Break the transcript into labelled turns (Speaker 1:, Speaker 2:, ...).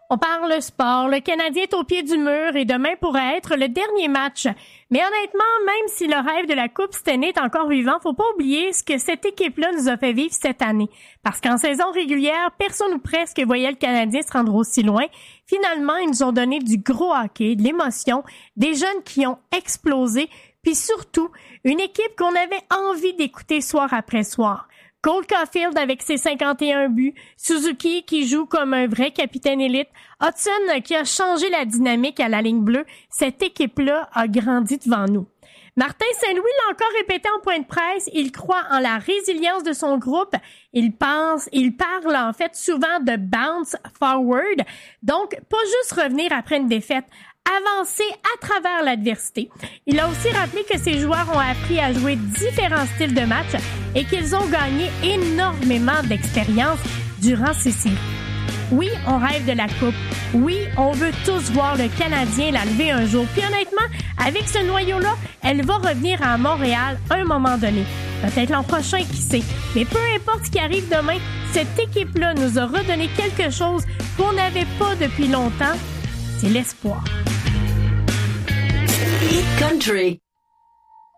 Speaker 1: On parle sport, le Canadien est au pied du mur et demain pourrait être le dernier match. Mais honnêtement, même si le rêve de la Coupe Stanley est encore vivant, faut pas oublier ce que cette équipe-là nous a fait vivre cette année. Parce qu'en saison régulière, personne ou presque voyait le Canadien se rendre aussi loin. Finalement, ils nous ont donné du gros hockey, de l'émotion, des jeunes qui ont explosé, puis surtout, une équipe qu'on avait envie d'écouter soir après soir. Cole Caulfield avec ses 51 buts, Suzuki qui joue comme un vrai capitaine élite, Hudson qui a changé la dynamique à la ligne bleue, cette équipe-là a grandi devant nous. Martin Saint-Louis l'a encore répété en point de presse, il croit en la résilience de son groupe, il parle en fait souvent de bounce forward, donc pas juste revenir après une défaite, avancer à travers l'adversité. Il a aussi rappelé que ses joueurs ont appris à jouer différents styles de match et qu'ils ont gagné énormément d'expérience durant ces séries. Oui, on rêve de la Coupe. Oui, on veut tous voir le Canadien la lever un jour. Puis honnêtement, avec ce noyau-là, elle va revenir à Montréal à un moment donné. Peut-être l'an prochain, qui sait. Mais peu importe ce qui arrive demain, cette équipe-là nous a redonné quelque chose qu'on n'avait pas depuis longtemps. C'est l'espoir.
Speaker 2: Hit Country.